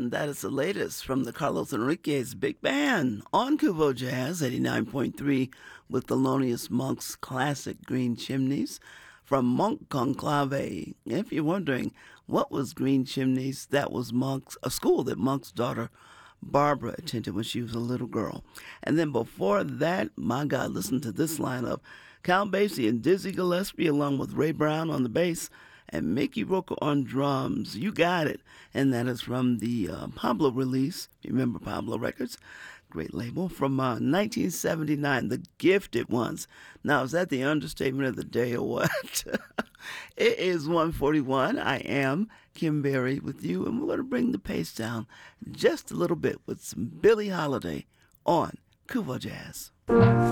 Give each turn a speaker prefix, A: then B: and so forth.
A: And that is the latest from the Carlos Enriquez Big Band on Kubo Jazz 89.3 with Thelonious Monk's classic Green Chimneys from Monk Conclave. If you're wondering what was Green Chimneys, that was a school that Monk's daughter Barbara attended when she was a little girl. And then before that, my God, listen to this lineup. Count Basie and Dizzy Gillespie along with Ray Brown on the bass and Mickey Roker on drums. You got it. And that is from the Pablo release. You remember Pablo Records? Great label from 1979, The Gifted Ones. Now, is that the understatement of the day or what? It is 1:41. I am Kim Berry with you, and we're going to bring the pace down just a little bit with some Billie Holiday on Kubo Jazz.